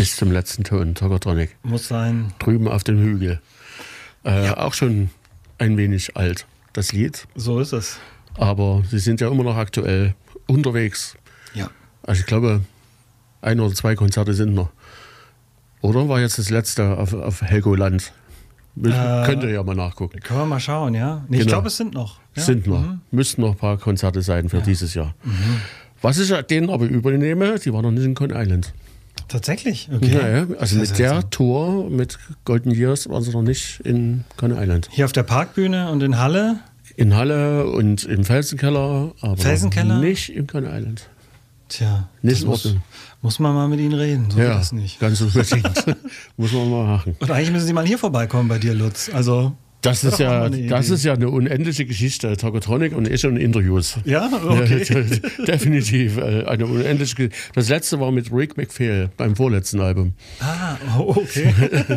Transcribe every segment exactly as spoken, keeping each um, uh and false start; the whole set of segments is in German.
Bis zum letzten Ton, Tokotronic. Muss sein. Drüben auf dem Hügel. Äh, Ja. Auch schon ein wenig alt, das Lied. So ist es. Aber sie sind ja immer noch aktuell unterwegs. Ja. Also ich glaube, ein oder zwei Konzerte sind noch. Oder war jetzt das letzte auf, auf Helgoland? Mü- Äh, Könnt ihr ja mal nachgucken. Können wir mal schauen, ja? Nee, ich Genau. glaube, es sind noch. Ja? Sind noch. Mhm. Müssten noch ein paar Konzerte sein für dieses Jahr. Was ich denen aber übernehme, die waren noch nicht in Coney Island. Tatsächlich? Okay. Ja, ja. Also Sehr mit der seltsam. Tour mit Golden Years waren sie noch nicht in Coney Island. Hier auf der Parkbühne und in Halle. In Halle und im Felsenkeller, aber Felsenkeller? nicht in Coney Island. Tja, Nicht das in muss, Ordnung. muss man mal mit ihnen reden. So geht Ja, das nicht. ganz unbedingt. Muss man mal machen. Und eigentlich müssen sie mal hier vorbeikommen bei dir, Lutz. Also, Das wäre ist doch auch ja, mal eine das Idee. ist ja eine unendliche Geschichte. Tokotronic und ich und Interviews. Ja, okay. Ja, definitiv äh, eine unendliche Geschichte. Das letzte war mit Rick McPhail beim vorletzten Album. Ah, oh, okay.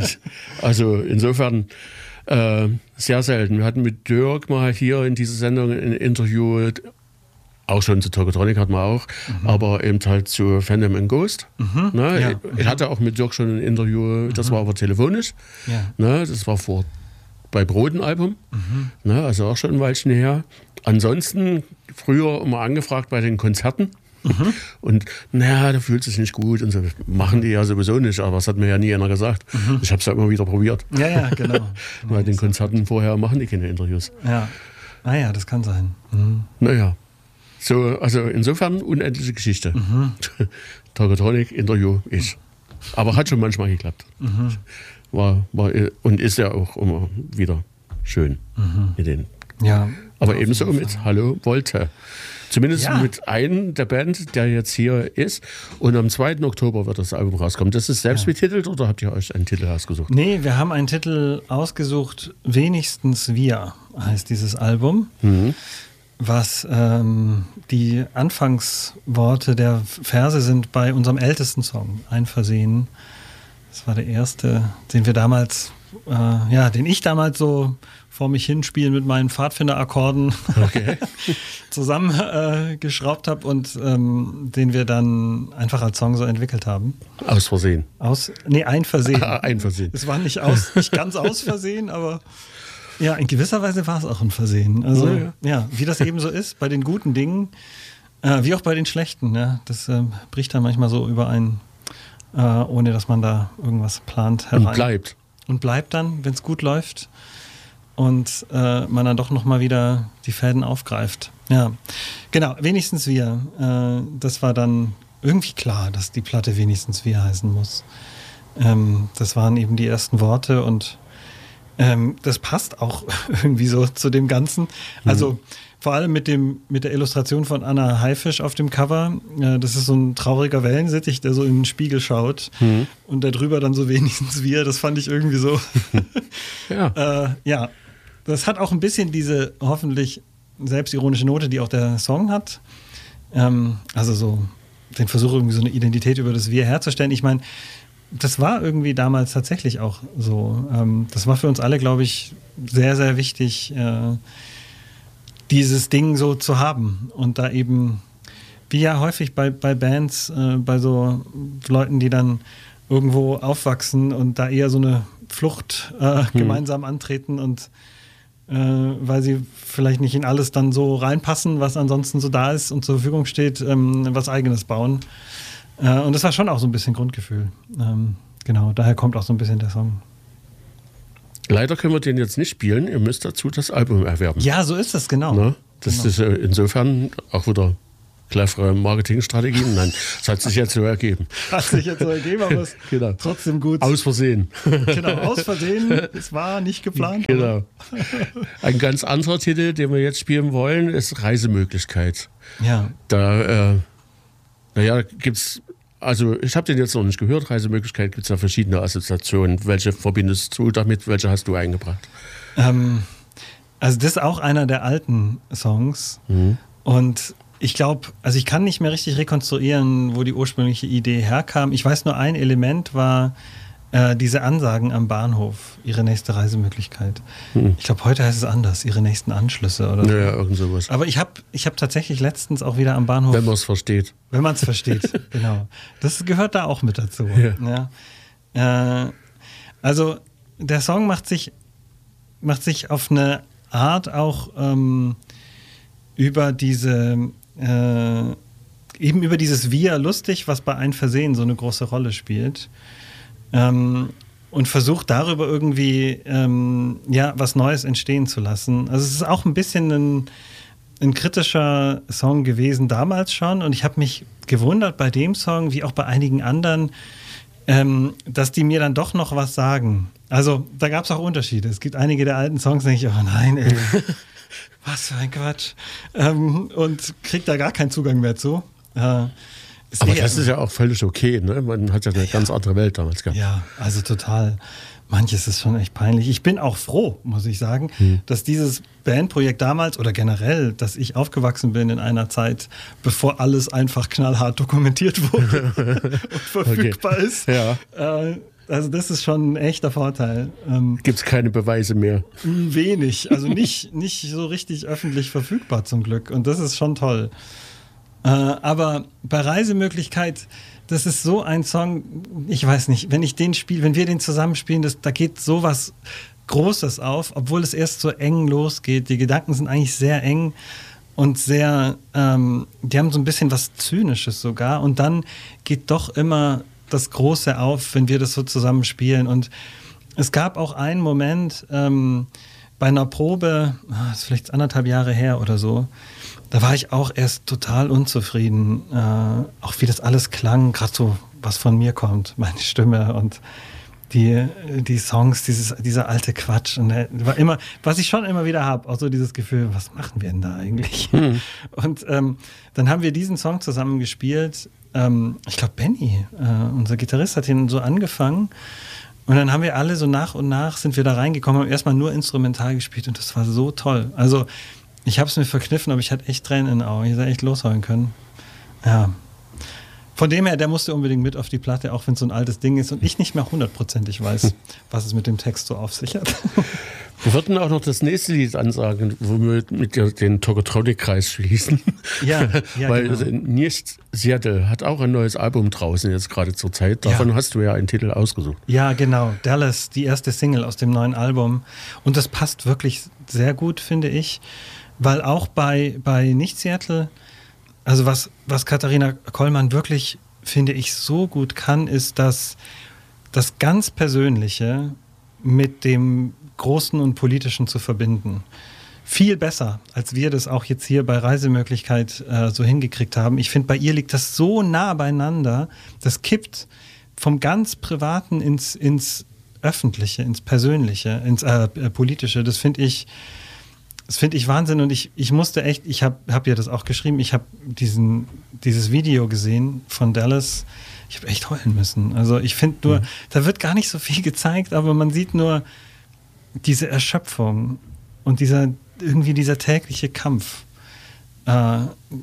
Also insofern äh, sehr selten. Wir hatten mit Dirk mal hier in dieser Sendung ein Interview, auch schon zu Tokotronic hatten wir auch, aber eben halt zu Phantom and Ghost. Ne? Ja. Ich, ich hatte auch mit Dirk schon ein Interview, das war aber telefonisch. Ja. Ne? Das war vor bei Broden-Album, ne? Also auch schon ein Weilchen her. Ansonsten früher immer angefragt bei den Konzerten. Und naja, da fühlt sich nicht gut und so. Machen die ja sowieso nicht, aber das hat mir ja nie einer gesagt. Ich habe es ja immer wieder probiert. Ja, ja, genau. Bei den Konzerten vorher machen die keine Interviews. Ja. Ah ja, das kann sein. Mhm. Naja, so, also insofern unendliche Geschichte. Tokotronic, Interview, ich. Aber hat schon manchmal geklappt. War, war, und ist ja auch immer wieder schön mit denen. Ja. Aber auf ebenso jeden mit Fall. Hallo Volte. Zumindest Ja. mit einem der Band, der jetzt hier ist. Und am zweiten Oktober wird das Album rauskommen. Das ist selbst betitelt oder habt ihr euch einen Titel ausgesucht? Nee, wir haben einen Titel ausgesucht, Wenigstens wir heißt dieses Album, was ähm, die Anfangsworte der Verse sind bei unserem ältesten Song, Ein Versehen. Das war der erste, den wir damals, äh, ja, den ich damals so vor mich hinspielen mit meinen Pfadfinderakkorden Okay. zusammen äh, geschraubt habe und ähm, den wir dann einfach als Song so entwickelt haben. Aus Versehen. Aus, nee, ein Versehen. Ein Versehen. Es war nicht, aus, nicht ganz aus Versehen, aber ja, in gewisser Weise war es auch ein Versehen. Also, Ja, ja, ja. wie das eben so ist, bei den guten Dingen, äh, wie auch bei den schlechten. Ja, das äh, bricht dann manchmal so überein, äh, ohne dass man da irgendwas plant, herein. Und bleibt. Und bleibt dann, wenn es gut läuft. Und äh, man dann doch nochmal wieder die Fäden aufgreift. Ja, genau, wenigstens wir. Äh, das war dann irgendwie klar, dass die Platte wenigstens wir heißen muss. Ähm, das waren eben die ersten Worte und ähm, das passt auch irgendwie so zu dem Ganzen. Also vor allem mit dem mit der Illustration von Anna Haifisch auf dem Cover. Äh, das ist so ein trauriger Wellensittich, der so in den Spiegel schaut und darüber dann so wenigstens wir. Das fand ich irgendwie so. Ja. Äh, ja, das hat auch ein bisschen diese hoffentlich selbstironische Note, die auch der Song hat. Ähm, also so den Versuch, irgendwie so eine Identität über das Wir herzustellen. Ich meine, das war irgendwie damals tatsächlich auch so. Ähm, das war für uns alle, glaube ich, sehr, sehr wichtig, äh, dieses Ding so zu haben. Und da eben, wie ja häufig bei, bei Bands, äh, bei so Leuten, die dann irgendwo aufwachsen und da eher so eine Flucht äh, gemeinsam antreten und äh, weil sie vielleicht nicht in alles dann so reinpassen, was ansonsten so da ist und zur Verfügung steht, ähm, was Eigenes bauen. Äh, und das war schon auch so ein bisschen Grundgefühl. Ähm, genau, daher kommt auch so ein bisschen der Song. Leider können wir den jetzt nicht spielen. Ihr müsst dazu das Album erwerben. Ja, so ist es, genau. Ne? Das Genau. ist äh, insofern auch wieder clevere Marketingstrategien. Nein, das hat sich jetzt so ergeben. Hat sich jetzt so ergeben, aber es Genau. trotzdem gut. Aus Versehen. Genau, aus Versehen. Es war nicht geplant. Genau. Ein ganz anderer Titel, den wir jetzt spielen wollen, ist Reisemöglichkeit. Ja. Da, äh, naja, gibt's, also ich habe den jetzt noch nicht gehört, Reisemöglichkeit, gibt es ja verschiedene Assoziationen. Welche verbindest du damit, welche hast du eingebracht? Ähm, also das ist auch einer der alten Songs. Mhm. Und ich glaube, also ich kann nicht mehr richtig rekonstruieren, wo die ursprüngliche Idee herkam. Ich weiß nur, ein Element war äh, diese Ansagen am Bahnhof, ihre nächste Reisemöglichkeit. Hm. Ich glaube, heute heißt es anders, ihre nächsten Anschlüsse oder so. Ja, irgend sowas. Aber ich habe ich hab tatsächlich letztens auch wieder am Bahnhof... Wenn man es versteht. Wenn man es versteht, genau. Das gehört da auch mit dazu. Ja. Ja. Äh, also der Song macht sich, macht sich auf eine Art auch ähm, über diese... Äh, eben über dieses Wir lustig, was bei Ein Versehen so eine große Rolle spielt. Ähm, und versucht darüber irgendwie ähm, ja, was Neues entstehen zu lassen. Also es ist auch ein bisschen ein, ein kritischer Song gewesen damals schon. Und ich habe mich gewundert bei dem Song, wie auch bei einigen anderen, ähm, dass die mir dann doch noch was sagen. Also da gab es auch Unterschiede. Es gibt einige der alten Songs, da denke ich, oh nein, ey, was für ein Quatsch. Ähm, und kriegt da gar keinen Zugang mehr zu. Äh, Aber das ist ja auch völlig okay, ne? Man hat ja eine ja. ganz andere Welt damals gehabt. Ja, also total. Manches ist schon echt peinlich. Ich bin auch froh, muss ich sagen, hm. dass dieses Bandprojekt damals oder generell, dass ich aufgewachsen bin in einer Zeit, bevor alles einfach knallhart dokumentiert wurde und verfügbar okay. ist. Ja. Äh, also das ist schon ein echter Vorteil. Ähm, Gibt es keine Beweise mehr? Wenig, also nicht, nicht so richtig öffentlich verfügbar zum Glück. Und das ist schon toll. Äh, aber bei Reisemöglichkeit, das ist so ein Song, ich weiß nicht, wenn ich den spiele, wenn wir den zusammen spielen, das, da geht sowas Großes auf, obwohl es erst so eng losgeht. Die Gedanken sind eigentlich sehr eng und sehr, ähm, die haben so ein bisschen was Zynisches sogar. Und dann geht doch immer das Große auf, wenn wir das so zusammen spielen. Und es gab auch einen Moment ähm, bei einer Probe, das ist vielleicht anderthalb Jahre her oder so, da war ich auch erst total unzufrieden, äh, auch wie das alles klang, gerade so, was von mir kommt, meine Stimme und die, die Songs, dieses, dieser alte Quatsch. Und der, war immer, was ich schon immer wieder habe, auch so dieses Gefühl, was machen wir denn da eigentlich? Mhm. Und ähm, dann haben wir diesen Song zusammen gespielt. Ähm, ich glaube, Benny, äh, unser Gitarrist, hat ihn so angefangen. Und dann haben wir alle so nach und nach sind wir da reingekommen, haben erstmal nur instrumental gespielt und das war so toll. Also ich habe es mir verkniffen, aber ich hatte echt Tränen in den Augen. Ich hätte echt losheulen können. Ja. Von dem her, der musste unbedingt mit auf die Platte, auch wenn es so ein altes Ding ist und ich nicht mehr hundertprozentig weiß, was es mit dem Text so auf sich hat. Wir würden auch noch das nächste Lied ansagen, wo wir mit den Tokotronic-Kreis schließen. Ja, ja weil genau. Nils Seattle hat auch ein neues Album draußen jetzt gerade zur Zeit. Davon ja. hast du ja einen Titel ausgesucht. Ja, genau. Dallas, die erste Single aus dem neuen Album. Und das passt wirklich sehr gut, finde ich. Weil auch bei, bei Nicht Seattle, also was, was Katharina Kollmann wirklich, finde ich, so gut kann, ist, dass das ganz Persönliche mit dem Großen und Politischen zu verbinden. Viel besser, als wir das auch jetzt hier bei Reisemöglichkeit äh, so hingekriegt haben. Ich finde, bei ihr liegt das so nah beieinander, das kippt vom ganz Privaten ins, ins Öffentliche, ins Persönliche, ins äh, Politische. Das finde ich Das finde ich Wahnsinn und ich, ich musste echt, ich habe hab ja das auch geschrieben, ich habe diesen dieses Video gesehen von Dallas, ich habe echt heulen müssen. Also ich finde nur, mhm. da wird gar nicht so viel gezeigt, aber man sieht nur diese Erschöpfung und dieser irgendwie dieser tägliche Kampf äh,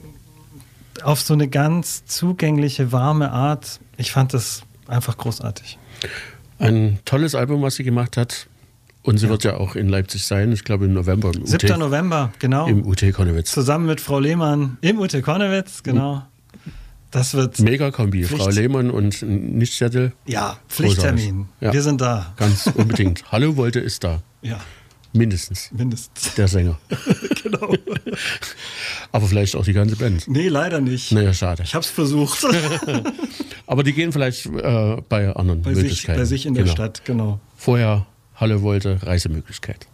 auf so eine ganz zugängliche, warme Art. Ich fand das einfach großartig. Ein tolles Album, was sie gemacht hat. Und sie ja. wird ja auch in Leipzig sein, ich glaube im November. Im siebter November, genau. Im U T Konnewitz. Zusammen mit Frau Lehmann im U T Konnewitz, genau. Das wird Mega-Kombi, Frau Lehmann und Nicht Seattle. Ja, Pflichttermin. Ja. Wir sind da. Ganz unbedingt. Hallo Wolte ist da. Ja. Mindestens. Mindestens. Der Sänger. Genau. Aber vielleicht auch die ganze Band. Nee, leider nicht. Naja, schade. Ich hab's versucht. Aber die gehen vielleicht äh, bei anderen bei Möglichkeiten. Sich, bei sich in der genau. Stadt, genau. Vorher Hallo Wolte, Reisemöglichkeit.